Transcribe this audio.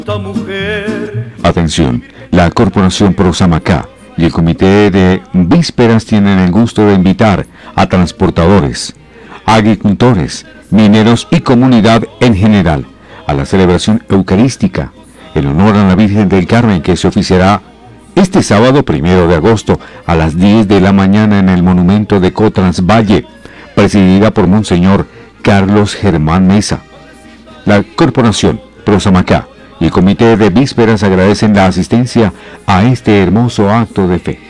Atención, la Corporación Prosamacá y el Comité de Vísperas tienen el gusto de invitar a transportadores, agricultores, mineros y comunidad en general a la celebración eucarística en honor a la Virgen del Carmen, que se oficiará este sábado 1 de agosto a las 10 de la mañana en el monumento de Cotrans Valle, presidida por Monseñor Carlos Germán Mesa. La Corporación Prosamacá y el Comité de Vísperas agradecen la asistencia a este hermoso acto de fe.